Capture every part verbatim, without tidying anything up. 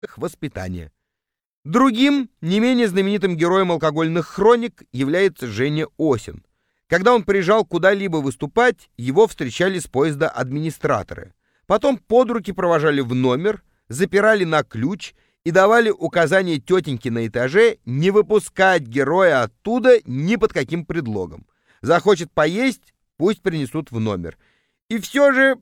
воспитания. Другим, не менее знаменитым героем алкогольных хроник является Женя Осин. Когда он приезжал куда-либо выступать, его встречали с поезда администраторы. Потом под руки провожали в номер, запирали на ключ и давали указание тетеньке на этаже не выпускать героя оттуда ни под каким предлогом. Захочет поесть, пусть принесут в номер. И все же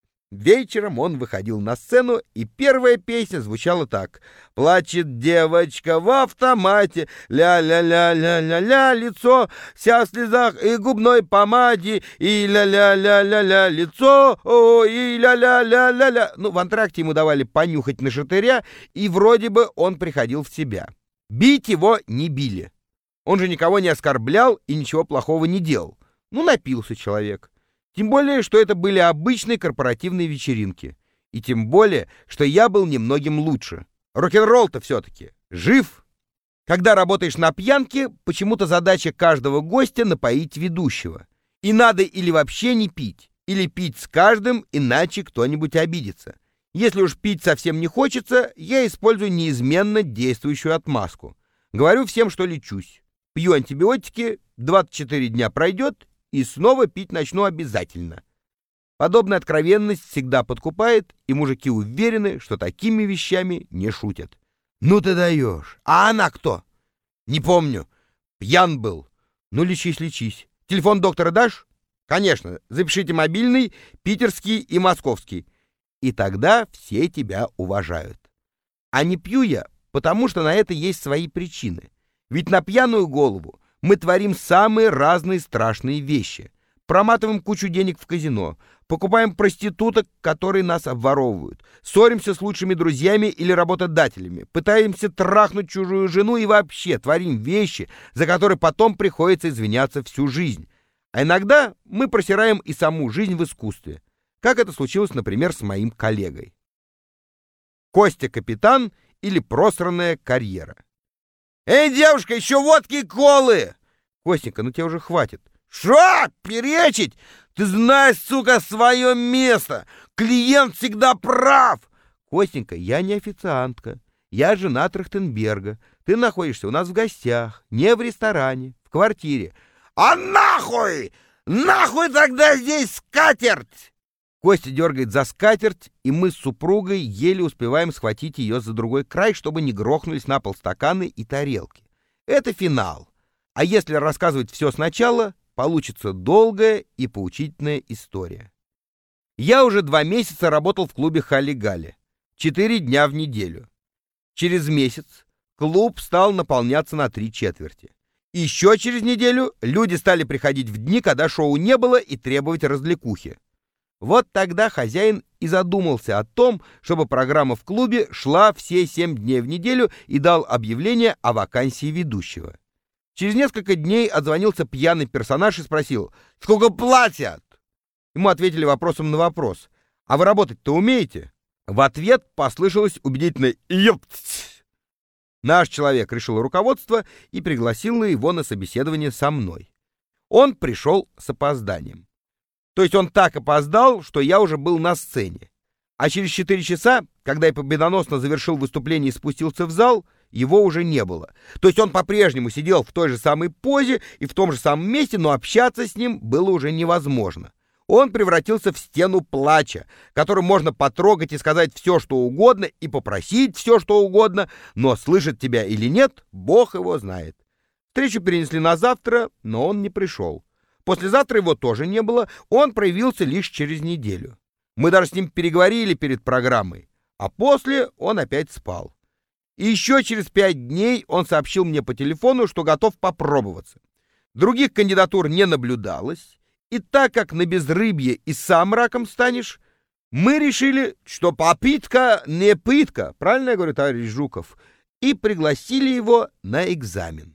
вечером он выходил на сцену, и первая песня звучала так: «Плачет девочка в автомате, ля-ля-ля-ля-ля-ля, лицо вся в слезах и губной помаде, и ля-ля-ля-ля-ля, лицо, о, и ля-ля-ля-ля-ля». Ну, в антракте ему давали понюхать на шатыря, и вроде бы он приходил в себя. Бить его не били. Он же никого не оскорблял и ничего плохого не делал. Ну, напился человек. Тем более, что это были обычные корпоративные вечеринки. И тем более, что я был немногим лучше. Рок-н-ролл-то все-таки жив. Когда работаешь на пьянке, почему-то задача каждого гостя — напоить ведущего. И надо или вообще не пить, или пить с каждым, иначе кто-нибудь обидится. Если уж пить совсем не хочется, я использую неизменно действующую отмазку. Говорю всем, что лечусь. Пью антибиотики, двадцать четыре дня пройдет, и снова пить начну обязательно. Подобная откровенность всегда подкупает, и мужики уверены, что такими вещами не шутят. Ну ты даешь. А она кто? Не помню. Пьян был. Ну лечись, лечись. Телефон доктора дашь? Конечно. Запишите мобильный, питерский и московский. И тогда все тебя уважают. А не пью я, потому что на это есть свои причины. Ведь на пьяную голову мы творим самые разные страшные вещи. Проматываем кучу денег в казино, покупаем проституток, которые нас обворовывают, ссоримся с лучшими друзьями или работодателями, пытаемся трахнуть чужую жену и вообще творим вещи, за которые потом приходится извиняться всю жизнь. А иногда мы просираем и саму жизнь в искусстве, как это случилось, например, с моим коллегой. Костя Капитан или просранная карьера. «Эй, девушка, еще водки и колы!» «Костенька, ну тебе уже хватит». «Шо? Перечить? Ты знаешь, сука, свое место! Клиент всегда прав!» «Костенька, я не официантка. Я жена Трахтенберга. Ты находишься у нас в гостях, не в ресторане, в квартире». «А нахуй! Нахуй тогда здесь скатерть!» Костя дергает за скатерть, и мы с супругой еле успеваем схватить ее за другой край, чтобы не грохнулись на пол стаканы и тарелки. Это финал. А если рассказывать все сначала, получится долгая и поучительная история. Я уже два месяца работал в клубе «Хали-Гали». Четыре дня в неделю. Через месяц клуб стал наполняться на три четверти. Еще через неделю люди стали приходить в дни, когда шоу не было, и требовать развлекухи. Вот тогда хозяин и задумался о том, чтобы программа в клубе шла все семь дней в неделю, и дал объявление о вакансии ведущего. Через несколько дней отзвонился пьяный персонаж и спросил: «Сколько платят?» Ему ответили вопросом на вопрос: «А вы работать-то умеете?» В ответ послышалось убедительное «Ёпть!». Наш человек решил руководство и пригласил его на собеседование со мной. Он пришел с опозданием. То есть он так опоздал, что я уже был на сцене. А через четыре часа, когда я победоносно завершил выступление и спустился в зал, его уже не было. То есть он по-прежнему сидел в той же самой позе и в том же самом месте, но общаться с ним было уже невозможно. Он превратился в стену плача, которую можно потрогать и сказать все, что угодно, и попросить все, что угодно, но слышит тебя или нет, Бог его знает. Встречу перенесли на завтра, но он не пришел. Послезавтра его тоже не было, он проявился лишь через неделю. Мы даже с ним переговорили перед программой, а после он опять спал. И еще через пять дней он сообщил мне по телефону, что готов попробоваться. Других кандидатур не наблюдалось, и так как на безрыбье и сам раком станешь, мы решили, что попытка не пытка, правильно я говорю, товарищ Жуков, и пригласили его на экзамен.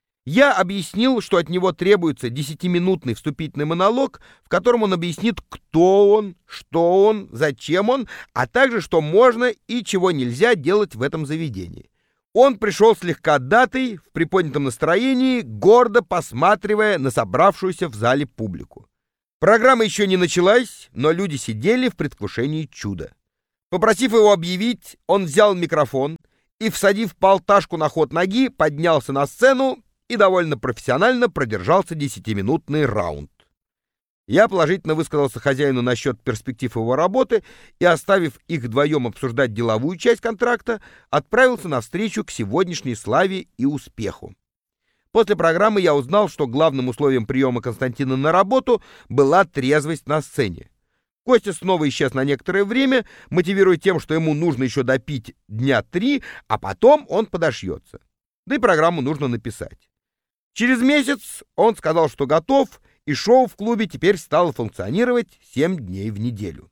Я объяснил, что от него требуется десятиминутный вступительный монолог, в котором он объяснит, кто он, что он, зачем он, а также, что можно и чего нельзя делать в этом заведении. Он пришел слегка датый, в приподнятом настроении, гордо посматривая на собравшуюся в зале публику. Программа еще не началась, но люди сидели в предвкушении чуда. Попросив его объявить, он взял микрофон и, всадив полташку на ход ноги, поднялся на сцену и довольно профессионально продержался десятиминутный раунд. Я положительно высказался хозяину насчет перспектив его работы и, оставив их вдвоем обсуждать деловую часть контракта, отправился навстречу к сегодняшней славе и успеху. После программы я узнал, что главным условием приема Константина на работу была трезвость на сцене. Костя снова исчез на некоторое время, мотивируя тем, что ему нужно еще допить дня три, а потом он подошьется. Да и программу нужно написать. Через месяц он сказал, что готов, и шоу в клубе теперь стало функционировать семь дней в неделю.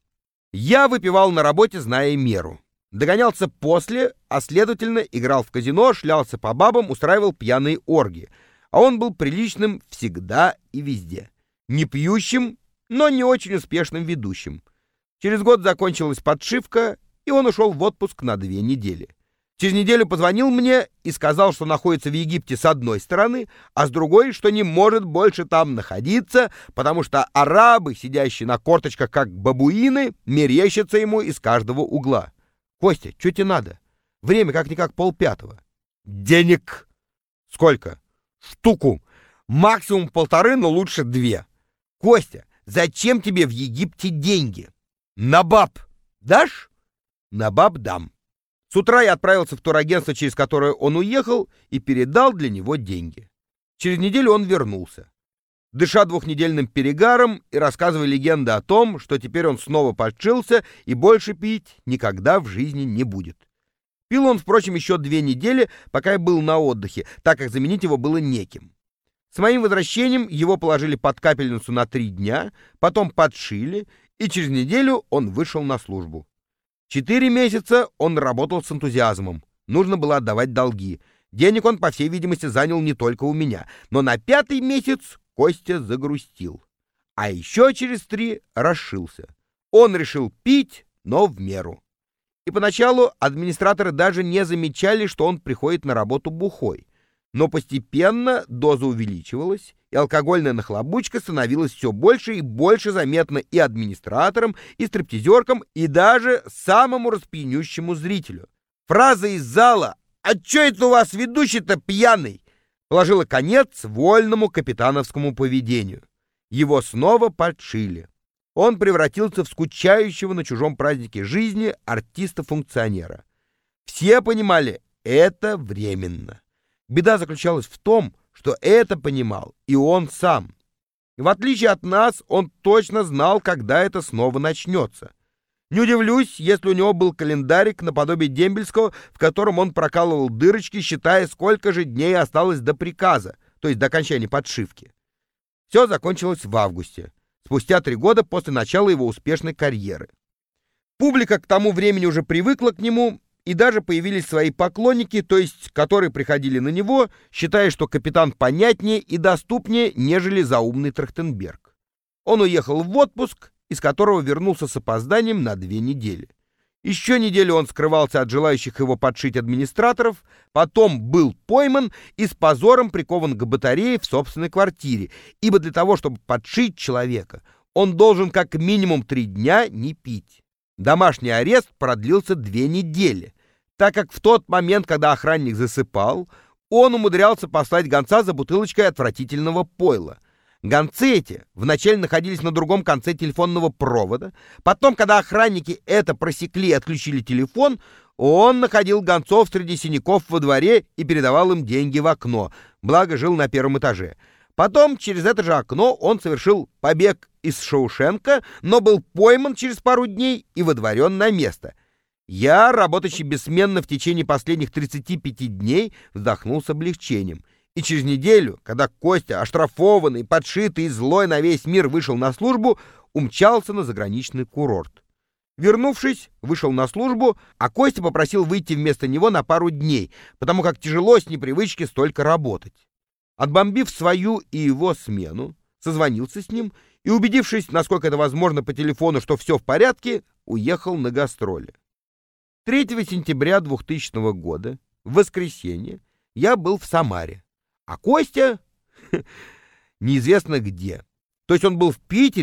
Я выпивал на работе, зная меру. Догонялся после, а следовательно играл в казино, шлялся по бабам, устраивал пьяные оргии. А он был приличным всегда и везде. Не пьющим, но не очень успешным ведущим. Через год закончилась подшивка, и он ушел в отпуск на две недели. Через неделю позвонил мне и сказал, что находится в Египте с одной стороны, а с другой, что не может больше там находиться, потому что арабы, сидящие на корточках как бабуины, мерещатся ему из каждого угла. «Костя, что тебе надо? Время как-никак полпятого». «Денег!» «Сколько?» «Штуку. Максимум полторы, но лучше две». «Костя, зачем тебе в Египте деньги?» «На баб. Дашь?» «На баб дам». С утра я отправился в турагентство, через которое он уехал, и передал для него деньги. Через неделю он вернулся, дыша двухнедельным перегаром и рассказывая легенды о том, что теперь он снова подшился и больше пить никогда в жизни не будет. Пил он, впрочем, еще две недели, пока я был на отдыхе, так как заменить его было неким. С моим возвращением его положили под капельницу на три дня, потом подшили, и через неделю он вышел на службу. Четыре месяца он работал с энтузиазмом. Нужно было отдавать долги. Денег он, по всей видимости, занял не только у меня. Но на пятый месяц Костя загрустил. А еще через три расшился. Он решил пить, но в меру. И поначалу администраторы даже не замечали, что он приходит на работу бухой. Но постепенно доза увеличивалась, и алкогольная нахлобучка становилась все больше и больше заметна и администраторам, и стриптизеркам, и даже самому распьянющему зрителю. Фраза из зала «А чё это у вас ведущий-то пьяный?» положила конец вольному капитановскому поведению. Его снова подшили. Он превратился в скучающего на чужом празднике жизни артиста-функционера. Все понимали, это временно. Беда заключалась в том, что это понимал и он сам. В отличие от нас, он точно знал, когда это снова начнется. Не удивлюсь, если у него был календарик наподобие дембельского, в котором он прокалывал дырочки, считая, сколько же дней осталось до приказа, то есть до окончания подшивки. Все закончилось в августе, спустя три года после начала его успешной карьеры. Публика к тому времени уже привыкла к нему, и даже появились свои поклонники, то есть которые приходили на него, считая, что капитан понятнее и доступнее, нежели заумный Трахтенберг. Он уехал в отпуск, из которого вернулся с опозданием на две недели. Еще неделю он скрывался от желающих его подшить администраторов, потом был пойман и с позором прикован к батарее в собственной квартире, ибо для того, чтобы подшить человека, он должен как минимум три дня не пить. Домашний арест продлился две недели, так как в тот момент, когда охранник засыпал, он умудрялся послать гонца за бутылочкой отвратительного пойла. Гонцы эти вначале находились на другом конце телефонного провода, потом, когда охранники это просекли и отключили телефон, он находил гонцов среди синяков во дворе и передавал им деньги в окно, благо жил на первом этаже. Потом через это же окно он совершил побег из Шоушенка, но был пойман через пару дней и водворен на место. Я, работающий бессменно в течение последних тридцати пяти дней, вздохнул с облегчением. И через неделю, когда Костя, оштрафованный, подшитый и злой на весь мир, вышел на службу, умчался на заграничный курорт. Вернувшись, вышел на службу, а Костя попросил выйти вместо него на пару дней, потому как тяжело с непривычки столько работать. Отбомбив свою и его смену, созвонился с ним и, убедившись, насколько это возможно по телефону, что все в порядке, уехал на гастроли. третьего сентября двухтысячного года, в воскресенье, я был в Самаре, а Костя неизвестно где. То есть он был в Питере,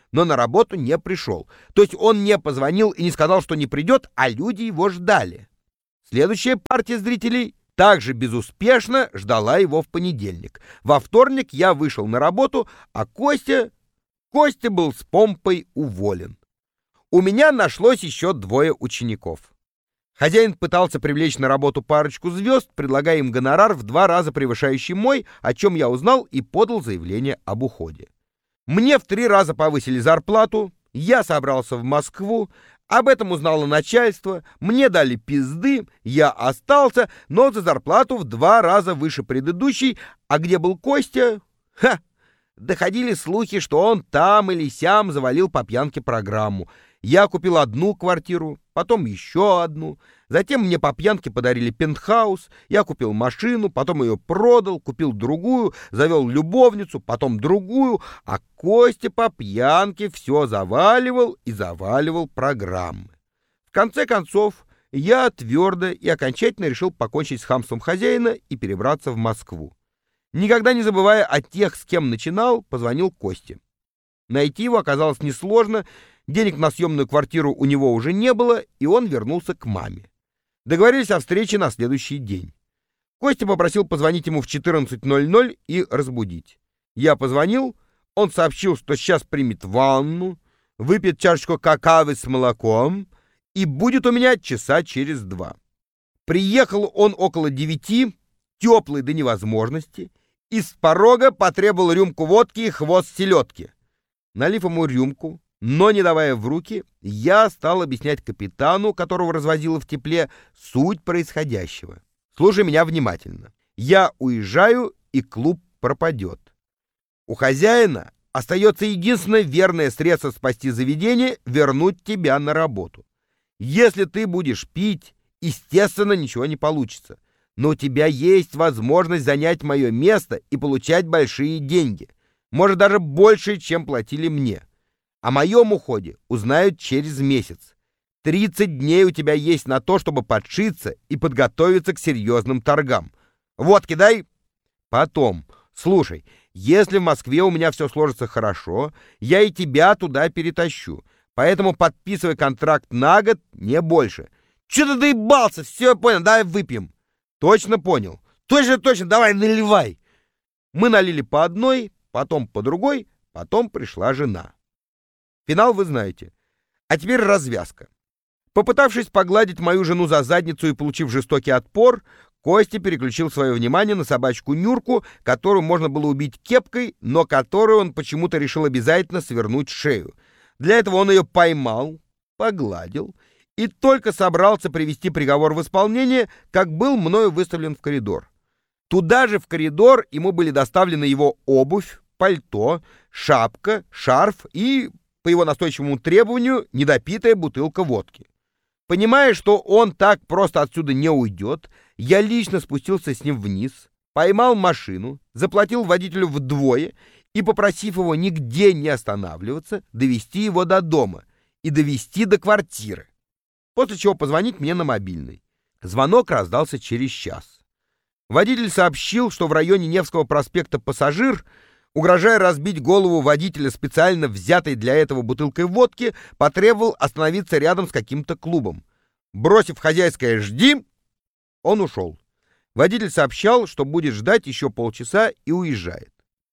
но на работу не пришел. То есть он не позвонил и не сказал, что не придет, а люди его ждали. Следующая партия зрителей также безуспешно ждала его в понедельник. Во вторник я вышел на работу, а Костя... Костя был с помпой уволен. У меня нашлось еще двое учеников. Хозяин пытался привлечь на работу парочку звезд, предлагая им гонорар в два раза превышающий мой, о чем я узнал и подал заявление об уходе. Мне в три раза повысили зарплату, я собрался в Москву, об этом узнало начальство, мне дали пизды, я остался, но за зарплату в два раза выше предыдущей, а где был Костя? Ха! Доходили слухи, что он там или сям завалил по пьянке программу. Я купил одну квартиру, потом еще одну. Затем мне по пьянке подарили пентхаус. Я купил машину, потом ее продал, купил другую, завел любовницу, потом другую. А Костя по пьянке все заваливал и заваливал программы. В конце концов, я твердо и окончательно решил покончить с хамством хозяина и перебраться в Москву. Никогда не забывая о тех, с кем начинал, позвонил Косте. Найти его оказалось несложно. Денег на съемную квартиру у него уже не было, и он вернулся к маме. Договорились о встрече на следующий день. Костя попросил позвонить ему в четырнадцать ноль ноль и разбудить. Я позвонил, он сообщил, что сейчас примет ванну, выпьет чашечку какао с молоком и будет у меня часа через два. Приехал он около девяти, теплый до невозможности, и с порога потребовал рюмку водки и хвост селедки. Налив ему рюмку, но не давая в руки, я стал объяснять капитану, которого развозило в тепле, суть происходящего. Слушай меня внимательно. Я уезжаю, и клуб пропадет. У хозяина остается единственное верное средство спасти заведение — вернуть тебя на работу. Если ты будешь пить, естественно, ничего не получится. Но у тебя есть возможность занять мое место и получать большие деньги. Может, даже больше, чем платили мне. О моем уходе узнают через месяц. тридцать дней у тебя есть на то, чтобы подшиться и подготовиться к серьезным торгам. Вот, кидай. Потом, слушай, если в Москве у меня все сложится хорошо, я и тебя туда перетащу. Поэтому подписывай контракт на год, не больше. Че ты доебался? Все, я понял, давай выпьем. Точно понял? Точно, точно, давай наливай. Мы налили по одной, потом по другой, потом пришла жена. Финал вы знаете. А теперь развязка. Попытавшись погладить мою жену за задницу и получив жестокий отпор, Костя переключил свое внимание на собачку Нюрку, которую можно было убить кепкой, но которую он почему-то решил обязательно свернуть шею. Для этого он ее поймал, погладил и только собрался привести приговор в исполнение, как был мною выставлен в коридор. Туда же в коридор ему были доставлены его обувь, пальто, шапка, шарф и, по его настойчивому требованию, недопитая бутылка водки. Понимая, что он так просто отсюда не уйдет, я лично спустился с ним вниз, поймал машину, заплатил водителю вдвое и, попросив его нигде не останавливаться, довести его до дома и довести до квартиры. После чего позвонить мне на мобильный. Звонок раздался через час. Водитель сообщил, что в районе Невского проспекта «Пассажир», угрожая разбить голову водителя специально взятой для этого бутылкой водки, потребовал остановиться рядом с каким-то клубом. Бросив хозяйское «жди», он ушел. Водитель сообщал, что будет ждать еще полчаса и уезжает.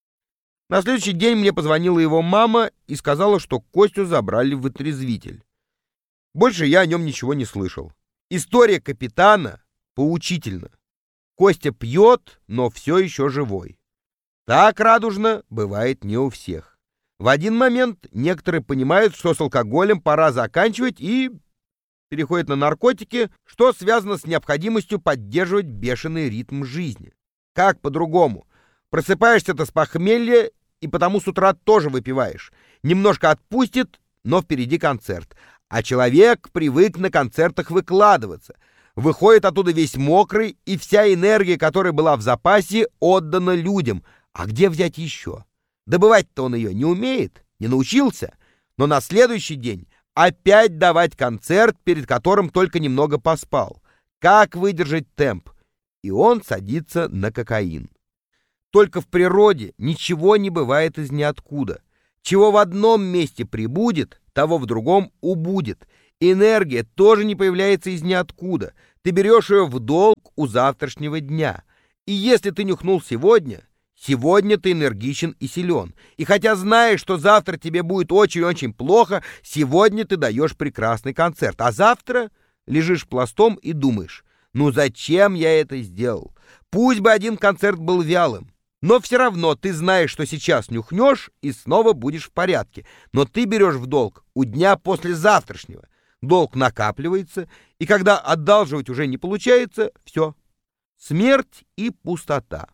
На следующий день мне позвонила его мама и сказала, что Костю забрали в вытрезвитель. Больше я о нем ничего не слышал. История капитана поучительна. Костя пьет, но все еще живой. Так радужно бывает не у всех. В один момент некоторые понимают, что с алкоголем пора заканчивать, и переходят на наркотики, что связано с необходимостью поддерживать бешеный ритм жизни. Как по-другому? Просыпаешься-то с похмелья, и потому с утра тоже выпиваешь. Немножко отпустит, но впереди концерт. А человек привык на концертах выкладываться. Выходит оттуда весь мокрый, и вся энергия, которая была в запасе, отдана людям. А где взять еще? Добывать-то он ее не умеет, не научился. Но на следующий день опять давать концерт, перед которым только немного поспал. Как выдержать темп? И он садится на кокаин. Только в природе ничего не бывает из ниоткуда. Чего в одном месте прибудет, того в другом убудет. Энергия тоже не появляется из ниоткуда. Ты берешь ее в долг у завтрашнего дня. И если ты нюхнул сегодня, сегодня ты энергичен и силен. И хотя знаешь, что завтра тебе будет очень-очень плохо, сегодня ты даешь прекрасный концерт. А завтра лежишь пластом и думаешь: ну зачем я это сделал? Пусть бы один концерт был вялым. Но все равно ты знаешь, что сейчас нюхнешь и снова будешь в порядке. Но ты берешь в долг у дня послезавтрашнего. Долг накапливается, и когда одалживать уже не получается, все. Смерть и пустота.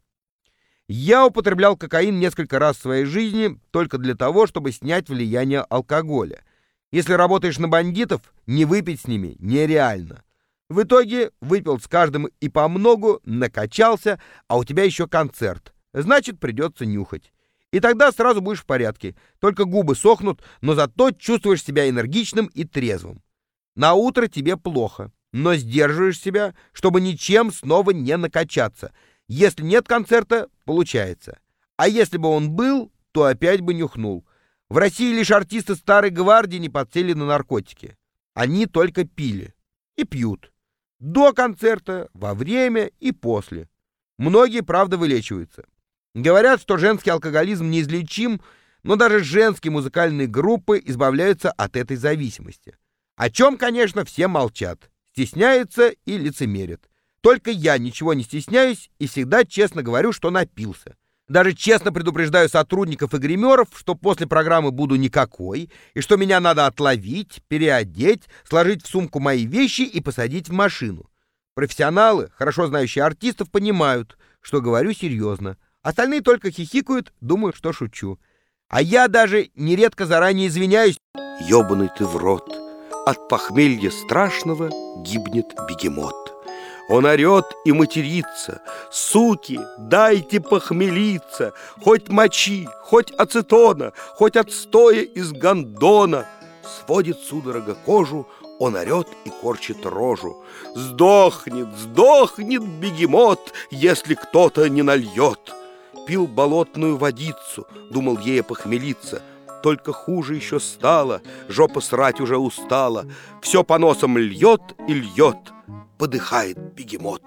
Я употреблял кокаин несколько раз в своей жизни только для того, чтобы снять влияние алкоголя. Если работаешь на бандитов, не выпить с ними нереально. В итоге выпил с каждым и помногу, накачался, а у тебя еще концерт. Значит, придется нюхать. И тогда сразу будешь в порядке. Только губы сохнут, но зато чувствуешь себя энергичным и трезвым. На утро тебе плохо, но сдерживаешь себя, чтобы ничем снова не накачаться. Если нет концерта, получается. А если бы он был, то опять бы нюхнул. В России лишь артисты старой гвардии не подсели на наркотики. Они только пили. И пьют. До концерта, во время и после. Многие, правда, вылечиваются. Говорят, что женский алкоголизм неизлечим, но даже женские музыкальные группы избавляются от этой зависимости. О чем, конечно, все молчат, стесняются и лицемерят. Только я ничего не стесняюсь и всегда честно говорю, что напился. Даже честно предупреждаю сотрудников и гримеров, что после программы буду никакой, и что меня надо отловить, переодеть, сложить в сумку мои вещи и посадить в машину. Профессионалы, хорошо знающие артистов, понимают, что говорю серьезно. Остальные только хихикают, думают, что шучу. А я даже нередко заранее извиняюсь. Ёбаный ты в рот, от похмелья страшного гибнет бегемот. Он орет и матерится: суки, дайте похмелиться, хоть мочи, хоть ацетона, хоть отстоя из гондона. Сводит судорога кожу, он орет и корчит рожу. Сдохнет, сдохнет бегемот, если кто-то не нальет. Пил болотную водицу, думал ей похмелиться. Только хуже еще стало, жопа срать уже устала. Все по носам льет и льет, подыхает бегемот.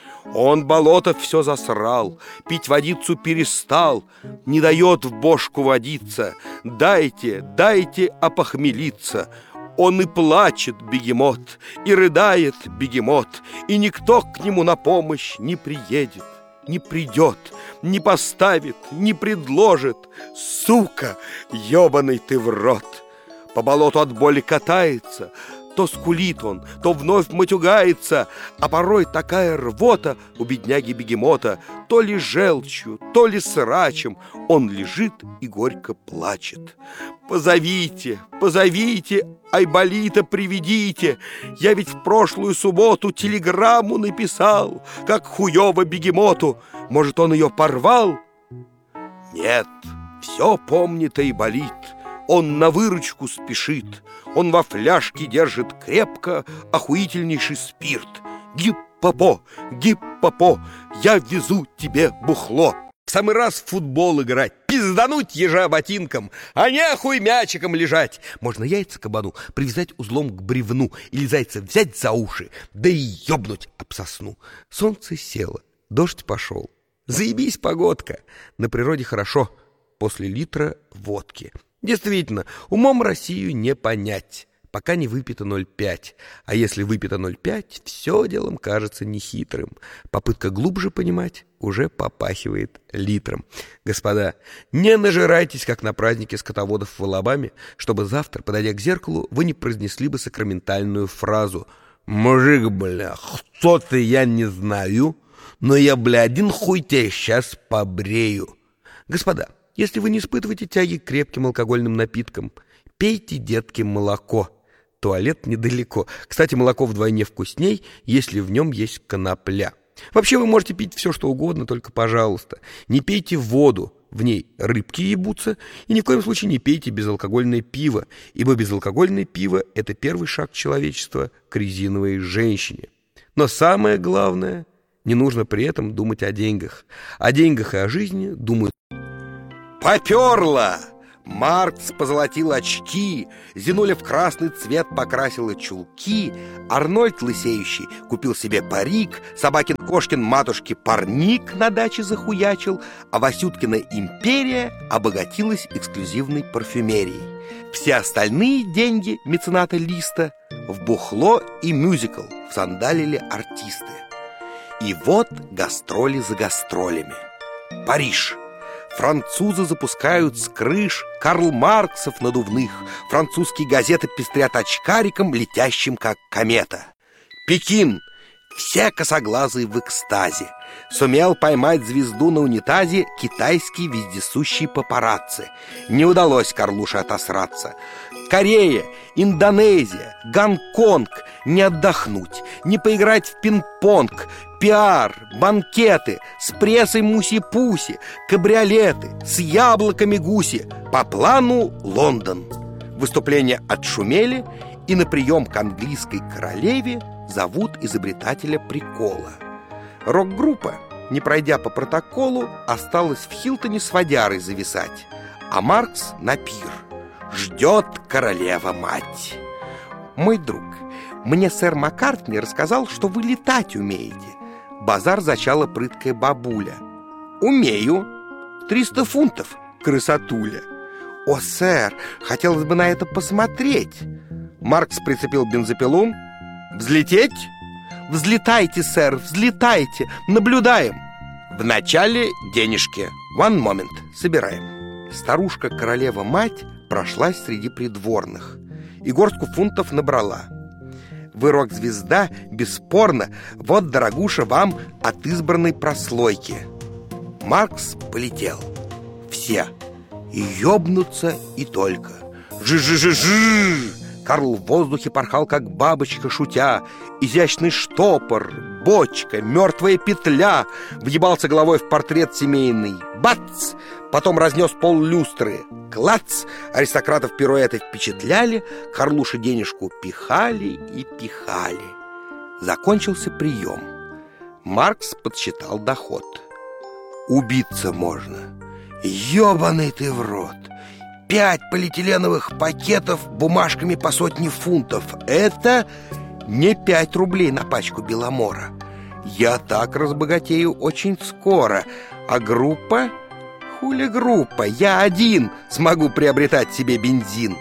Он болото все засрал, пить водицу перестал, не дает в бошку водиться. Дайте, дайте опохмелиться. Он и плачет бегемот, и рыдает бегемот, и никто к нему на помощь не приедет, не придет, не поставит, не предложит. Сука, ёбаный ты в рот! По болоту от боли катается, то скулит он, то вновь матюгается, а порой такая рвота у бедняги-бегемота, то ли желчью, то ли срачем, он лежит и горько плачет. Позовите, позовите, Айболита приведите, я ведь в прошлую субботу телеграмму написал, как хуёво бегемоту, может, он ее порвал? Нет, все помнит Айболит. Он на выручку спешит, он во фляжке держит крепко охуительнейший спирт. Гип-попо, гип-попо, я везу тебе бухло. В самый раз в футбол играть, пиздануть ежа ботинком, а не охуй мячиком лежать. Можно яйца кабану привязать узлом к бревну или зайца взять за уши, да и ёбнуть об сосну. Солнце село, дождь пошел. Заебись погодка, на природе хорошо, после литра водки. Действительно, умом Россию не понять, пока не выпито ноль пять. А если выпито ноль пять, все делом кажется нехитрым. Попытка глубже понимать уже попахивает литром. Господа, не нажирайтесь, как на празднике скотоводов в Алабаме, чтобы завтра, подойдя к зеркалу, вы не произнесли бы сакраментальную фразу: «Мужик, бля, кто ты, я не знаю, но я, бля, один хуй тебя сейчас побрею». Господа, если вы не испытываете тяги к крепким алкогольным напиткам, пейте, детки, молоко. Туалет недалеко. Кстати, молоко вдвойне вкусней, если в нем есть конопля. Вообще вы можете пить все, что угодно, только, пожалуйста, не пейте воду, в ней рыбки ебутся, и ни в коем случае не пейте безалкогольное пиво, ибо безалкогольное пиво – это первый шаг человечества к резиновой женщине. Но самое главное, не нужно при этом думать о деньгах. О деньгах и о жизни думают. Попёрло! Маркс позолотил очки, Зинуля в красный цвет покрасила чулки, Арнольд лысеющий купил себе парик, Собакин-Кошкин матушке парник на даче захуячил, а Васюткина империя обогатилась эксклюзивной парфюмерией. Все остальные деньги мецената Листа в бухло и мюзикл всандалили артисты. И вот гастроли за гастролями. Париж. Французы запускают с крыш Карл Марксов надувных. Французские газеты пестрят очкариком, летящим как комета. Пекин. Все косоглазые в экстазе. Сумел поймать звезду на унитазе китайский вездесущий папарацци. Не удалось Карлуше отосраться. Корея, Индонезия, Гонконг. Не отдохнуть, не поиграть в пинг-понг. Пиар, банкеты, с прессой муси-пуси, кабриолеты, с яблоками гуси. По плану Лондон. Выступления отшумели, и на прием к английской королеве зовут изобретателя прикола. Рок-группа, не пройдя по протоколу, осталась в Хилтоне с водярой зависать, а Маркс на пир. Ждет королева-мать. Мой друг, мне сэр Маккартни рассказал, что вы летать умеете. Базар зачала прыткая бабуля. Умею. Триста фунтов, красотуля. О, сэр, хотелось бы на это посмотреть. Маркс прицепил бензопилу. Взлететь? Взлетайте, сэр, взлетайте. Наблюдаем. Вначале денежки. One moment. Собираем. Старушка-королева-мать прошлась среди придворных и горстку фунтов набрала. Вы рок-звезда, бесспорно. Вот, дорогуша, вам от избранной прослойки. Маркс полетел. Все. И ёбнутся, и только. Жи-жи-жи-жи! Карл в воздухе порхал, как бабочка, шутя. Изящный штопор, бочка, мертвая петля. Въебался головой в портрет семейный. Бац! Потом разнес пол люстры. Клац! Аристократов пируэты впечатляли, Карлуше денежку пихали и пихали. Закончился прием. Маркс подсчитал доход. Убиться можно. Ёбаный ты в рот! Пять полиэтиленовых пакетов бумажками по сотне фунтов. Это не пять рублей на пачку Беломора. Я так разбогатею очень скоро. А группа? Хули группа? Я один смогу приобретать себе бензин.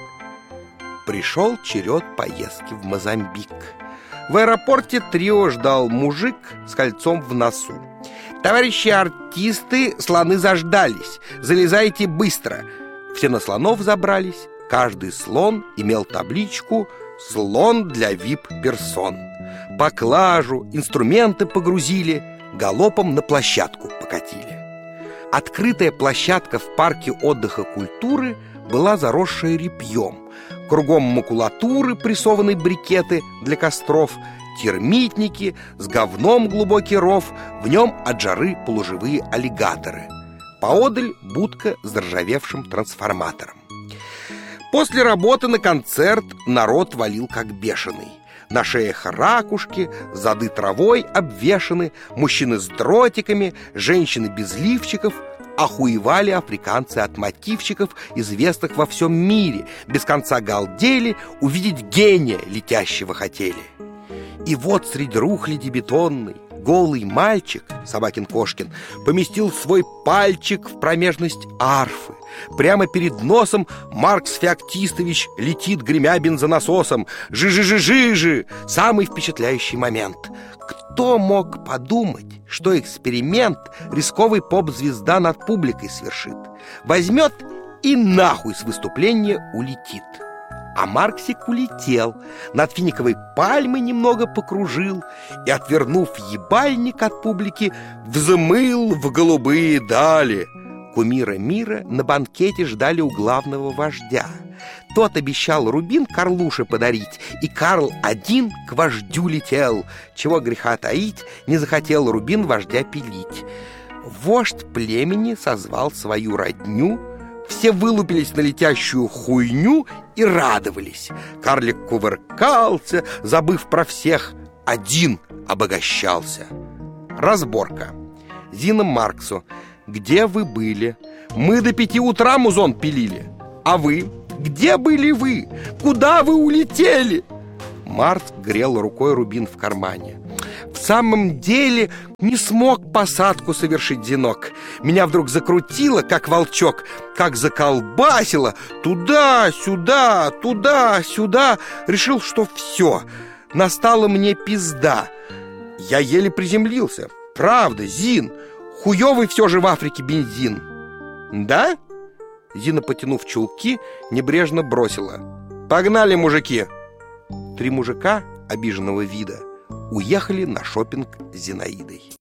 Пришел черед поездки в Мозамбик. В аэропорте трио ждал мужик с кольцом в носу. Товарищи артисты, слоны заждались. Залезайте быстро. Все на слонов забрались. Каждый слон имел табличку «Слон для вип-персон». Поклажу, инструменты погрузили, галопом на площадку покатили. Открытая площадка в парке отдыха культуры была заросшая репьем. Кругом макулатуры, прессованные брикеты для костров, термитники, с говном глубокий ров, в нем от жары полуживые аллигаторы. Поодаль будка с заржавевшим трансформатором. После работы на концерт народ валил как бешеный. На шеях ракушки, зады травой обвешаны, мужчины с дротиками, женщины без лифчиков. Охуевали африканцы от мотивчиков, известных во всем мире, без конца галдели, увидеть гения летящего хотели. И вот среди рухляди бетонной голый мальчик, Собакин-Кошкин, поместил свой пальчик в промежность арфы. Прямо перед носом Маркс Феоктистович летит, гремя бензонасосом. Жи-жи-жи-жи-жи! Самый впечатляющий момент. Кто мог подумать, что эксперимент рисковый поп-звезда над публикой совершит? Возьмет и нахуй с выступления улетит. А Марксик улетел, над финиковой пальмой немного покружил и, отвернув ебальник от публики, взмыл в голубые дали. Кумира мира на банкете ждали у главного вождя. Тот обещал рубин Карлуше подарить, и Карл один к вождю летел. Чего греха таить, не захотел рубин вождя пилить. Вождь племени созвал свою родню. Все вылупились на летящую хуйню и радовались. Карлик кувыркался, забыв про всех, один обогащался. Разборка. Зина Марксу: где вы были? Мы до пяти утра музон пилили. А вы? Где были вы? Куда вы улетели?» Марс грел рукой рубин в кармане. «В самом деле не смог посадку совершить, Зинок. Меня вдруг закрутило, как волчок, как заколбасило. Туда-сюда, туда-сюда. Решил, что все, настала мне пизда. Я еле приземлился. Правда, Зин, хуёвый все же в Африке бензин». «Да?» Зина, потянув чулки, небрежно бросила: «Погнали, мужики!» Три мужика обиженного вида уехали на шопинг с Зинаидой.